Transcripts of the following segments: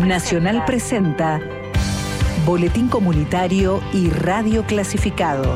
Nacional presenta Boletín Comunitario y Radio Clasificados.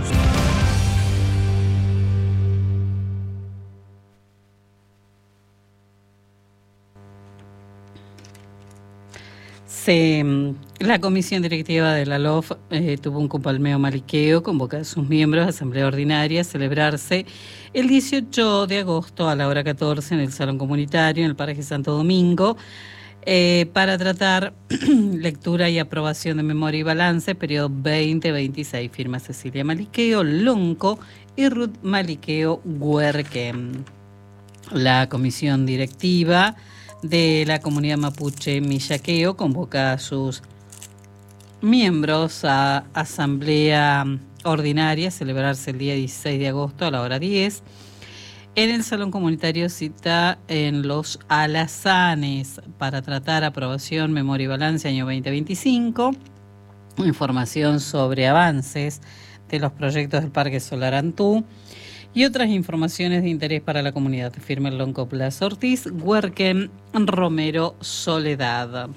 La comisión directiva de la LOF tuvo un cupalmeo maliqueo, convoca a sus miembros a asamblea ordinaria a celebrarse el 18 de agosto a la hora 14 en el Salón Comunitario, en el Paraje Santo Domingo, para tratar lectura y aprobación de memoria y balance, periodo 2026. Firma Cecilia Maliqueo, Lonco y Ruth Maliqueo Huerquem. La comisión directiva de la comunidad mapuche Millaqueo convoca a sus miembros a asamblea ordinaria a celebrarse el día 16 de agosto a la hora 10 en el Salón Comunitario Cita en Los Alazanes para tratar aprobación, memoria y balance año 2025, información sobre avances de los proyectos del Parque Solar Antú y otras informaciones de interés para la comunidad. Firma el Lonco Plaza Ortiz, Huerquem, Romero, Soledad.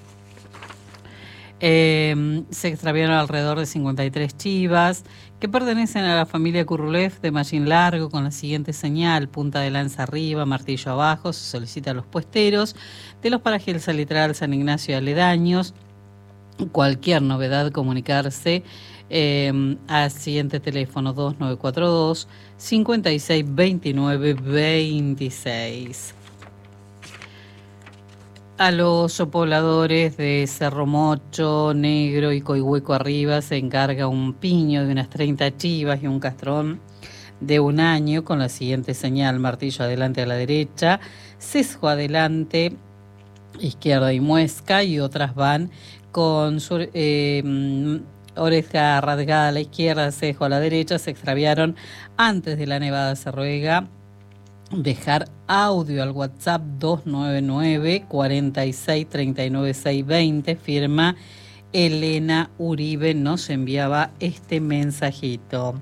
Se extraviaron alrededor de 53 chivas que pertenecen a la familia Currulef de Mallín Largo con la siguiente señal: punta de lanza arriba, martillo abajo. Se solicita a los puesteros de los parajes del Salitral, San Ignacio y aledaños. Cualquier novedad, comunicarse al siguiente teléfono 2942 56 29 26. A los pobladores de Cerro Mocho, Negro y Coihueco Arriba se encarga un piño de unas 30 chivas y un castrón de 1 año con la siguiente señal: martillo adelante a la derecha, sesgo adelante, izquierda y muesca, y otras van con su oreja rasgada a la izquierda, sesgo a la derecha. Se extraviaron antes de la nevada. Se ruega dejar audio al WhatsApp 299 46 39 620. Firma Elena Uribe, nos enviaba este mensajito.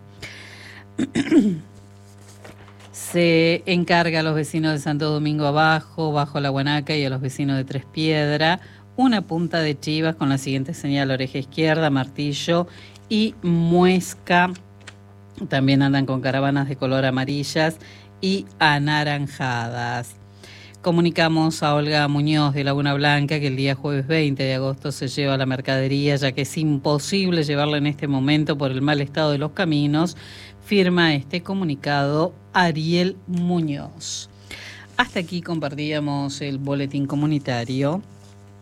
Se encarga a los vecinos de Santo Domingo Abajo, Bajo la Guanaca, y a los vecinos de Tres Piedras una punta de chivas con la siguiente señal: oreja izquierda, martillo y muesca. También andan con caravanas de color amarillas y anaranjadas. Comunicamos a Olga Muñoz de Laguna Blanca que el día jueves 20 de agosto se lleva la mercadería, ya que es imposible llevarla en este momento por el mal estado de los caminos. Firma este comunicado Ariel Muñoz. Hasta aquí compartíamos el boletín comunitario.